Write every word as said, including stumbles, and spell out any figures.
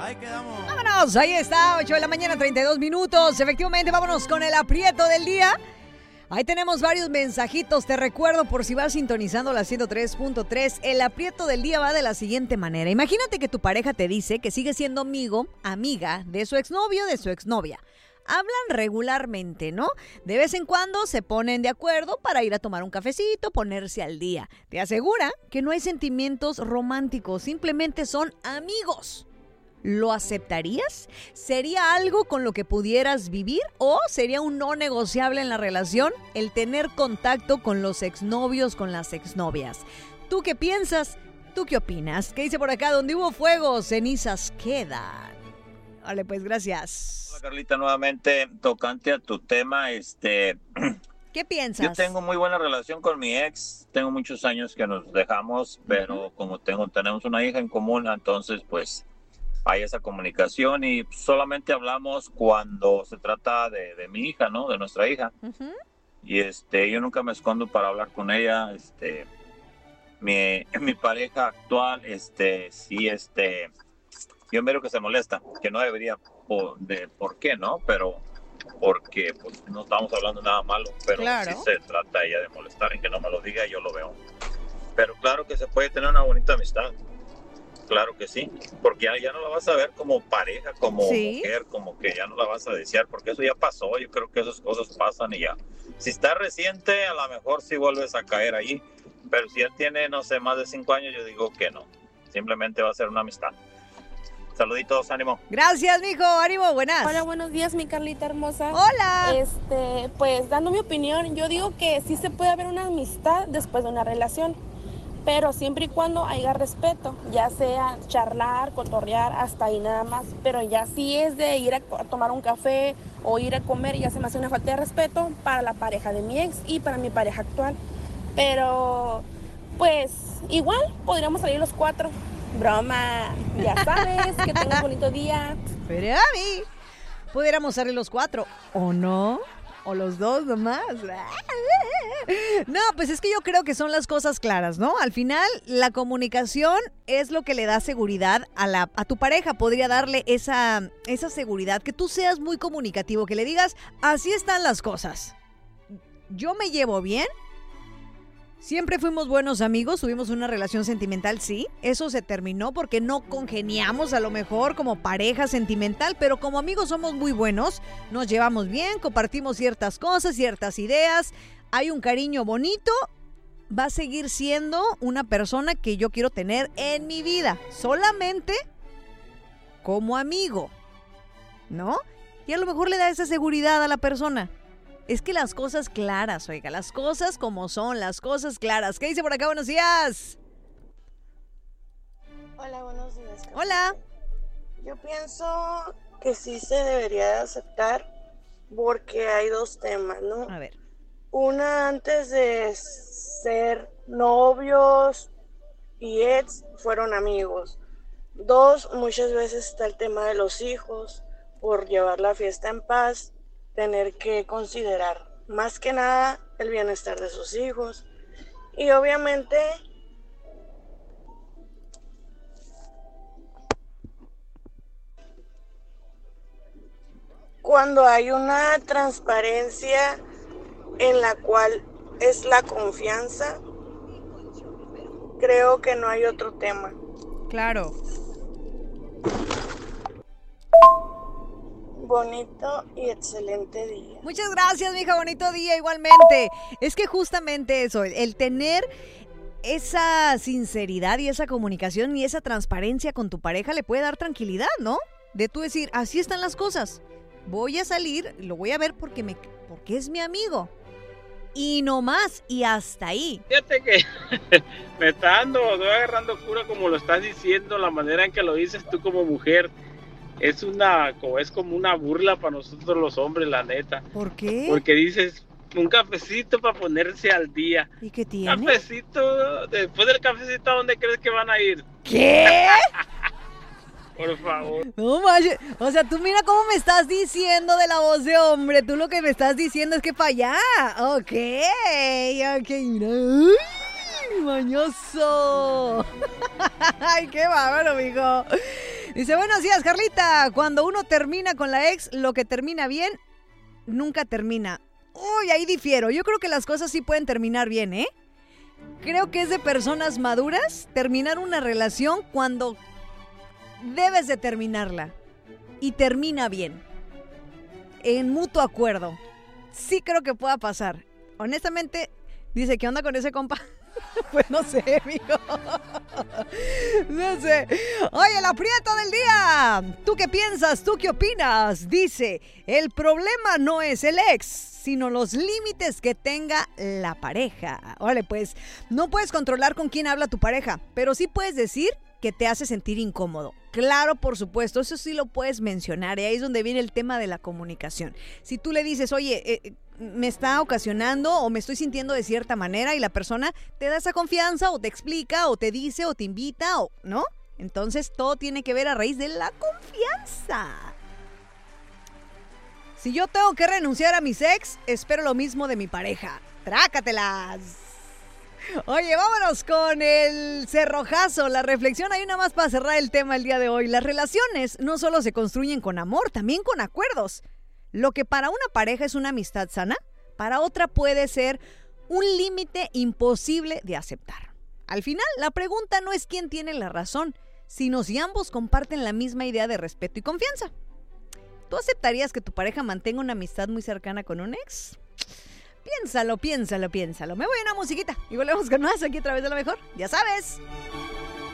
Ahí quedamos. Vámonos, ahí está, ocho de la mañana, treinta y dos minutos. Efectivamente, vámonos con el aprieto del día. Ahí tenemos varios mensajitos. Te recuerdo, por si vas sintonizando la ciento tres punto tres, el aprieto del día va de la siguiente manera. Imagínate que tu pareja te dice que sigue siendo amigo, amiga de su exnovio o de su exnovia. Hablan regularmente, ¿no? De vez en cuando se ponen de acuerdo para ir a tomar un cafecito, ponerse al día. Te asegura que no hay sentimientos románticos, simplemente son amigos. ¿Lo aceptarías? ¿Sería algo con lo que pudieras vivir o sería un no negociable en la relación el tener contacto con los exnovios, con las exnovias? ¿Tú qué piensas? ¿Tú qué opinas? ¿Qué dice por acá? Donde hubo fuego, cenizas quedan. Vale, pues gracias. Hola, Carlita, nuevamente tocante a tu tema, este... ¿Qué piensas? Yo tengo muy buena relación con mi ex, tengo muchos años que nos dejamos, pero uh-huh. como tengo, tenemos una hija en común, entonces pues hay esa comunicación y solamente hablamos cuando se trata de, de mi hija, ¿no? De nuestra hija. Uh-huh. Y este, yo nunca me escondo para hablar con ella. Este, mi, mi pareja actual, este, sí, este, yo miro que se molesta, que no debería, por, de, ¿por qué, no? Pero porque pues, no estamos hablando nada malo, pero claro. sí se trata ella de molestar, en que no me lo diga, yo lo veo. Pero claro que se puede tener una bonita amistad. Claro que sí, porque ya, ya no la vas a ver como pareja, como ¿Sí? mujer, como que ya no la vas a desear, porque eso ya pasó, yo creo que esas cosas pasan y ya. Si está reciente, a lo mejor sí vuelves a caer ahí, pero si ya tiene, no sé, más de cinco años, yo digo que no, simplemente va a ser una amistad. Saluditos, ánimo. Gracias, mijo, ánimo, buenas. Hola, buenos días, mi Carlita hermosa. Hola. Este, pues, dando mi opinión, yo digo que sí se puede haber una amistad después de una relación, pero siempre y cuando haya respeto, ya sea charlar, cotorrear, hasta ahí nada más. Pero ya si es de ir a, a tomar un café o ir a comer, ya se me hace una falta de respeto para la pareja de mi ex y para mi pareja actual. Pero, pues, igual podríamos salir los cuatro. Broma, ya sabes, que tengas un bonito día. Pero a mí, pudiéramos salir los cuatro, ¿o no? O los dos nomás. No, pues es que yo creo que son las cosas claras, ¿no? Al final, la comunicación es lo que le da seguridad a, la, a tu pareja. Podría darle esa, esa seguridad, que tú seas muy comunicativo, que le digas, así están las cosas. Yo me llevo bien. Siempre fuimos buenos amigos, tuvimos una relación sentimental, sí. Eso se terminó porque no congeniamos a lo mejor como pareja sentimental, pero como amigos somos muy buenos, nos llevamos bien, compartimos ciertas cosas, ciertas ideas, hay un cariño bonito, va a seguir siendo una persona que yo quiero tener en mi vida, solamente como amigo, ¿no? Y a lo mejor le da esa seguridad a la persona. Es que las cosas claras, oiga, las cosas como son, las cosas claras. ¿Qué dice por acá? Buenos días. Hola, buenos días. Carmen. Hola. Yo pienso que sí se debería de aceptar porque hay dos temas, ¿no? A ver. Una, antes de ser novios y ex, fueron amigos. Dos, muchas veces está el tema de los hijos, por llevar la fiesta en paz. Tener que considerar más que nada el bienestar de sus hijos y obviamente cuando hay una transparencia en la cual es la confianza, creo que no hay otro tema. Claro. Bonito y excelente día. Muchas gracias, mija, bonito día igualmente. Es que justamente eso, el tener esa sinceridad y esa comunicación y esa transparencia con tu pareja le puede dar tranquilidad, ¿no? De tú decir, así están las cosas. Voy a salir, lo voy a ver porque me, porque es mi amigo. Y no más, y hasta ahí. Fíjate que me está dando, estoy agarrando cura como lo estás diciendo, la manera en que lo dices tú como mujer. Es una, es como una burla para nosotros los hombres, la neta. ¿Por qué? Porque dices, un cafecito para ponerse al día. ¿Y qué tiene? Cafecito, después del cafecito, ¿a dónde crees que van a ir? ¿Qué? Por favor. No manches, o sea, tú mira cómo me estás diciendo de la voz de hombre. Tú lo que me estás diciendo es que para allá. Ok, ok, mira. ¡Uy, mañoso! Ay, qué bárbaro, mijo. Dice, buenos días, Carlita. Cuando uno termina con la ex, lo que termina bien, nunca termina. Uy, ahí difiero. Yo creo que las cosas sí pueden terminar bien, ¿eh? Creo que es de personas maduras terminar una relación cuando debes de terminarla. Y termina bien. En mutuo acuerdo. Sí creo que pueda pasar. Honestamente, dice, ¿qué onda con ese compa? Pues no sé, mijo. No sé. Oye, el aprieto del día. ¿Tú qué piensas? ¿Tú qué opinas? Dice, el problema no es el ex, sino los límites que tenga la pareja. Órale, pues, no puedes controlar con quién habla tu pareja, pero sí puedes decir que te hace sentir incómodo. Claro, por supuesto, eso sí lo puedes mencionar, y ahí es donde viene el tema de la comunicación. Si tú le dices, oye, eh, me está ocasionando o me estoy sintiendo de cierta manera, y la persona te da esa confianza o te explica o te dice o te invita, o ¿no? Entonces todo tiene que ver a raíz de la confianza. Si yo tengo que renunciar a mis ex, espero lo mismo de mi pareja. ¡Trácatelas! Oye, vámonos con el cerrojazo, la reflexión. Hay una más para cerrar el tema el día de hoy. Las relaciones no solo se construyen con amor, también con acuerdos. Lo que para una pareja es una amistad sana, para otra puede ser un límite imposible de aceptar. Al final, la pregunta no es quién tiene la razón, sino si ambos comparten la misma idea de respeto y confianza. ¿Tú aceptarías que tu pareja mantenga una amistad muy cercana con un ex? Piénsalo, piénsalo, piénsalo. Me voy a una musiquita y volvemos con más aquí a través de Lo Mejor. Ya sabes.